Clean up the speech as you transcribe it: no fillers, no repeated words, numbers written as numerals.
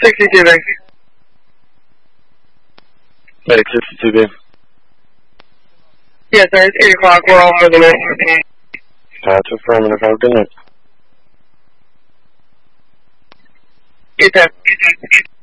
62, babe. Medic 62, babe. Yes, sir. It's 8 o'clock. We're all over the way. That's affirmative. Have a good night. Good time.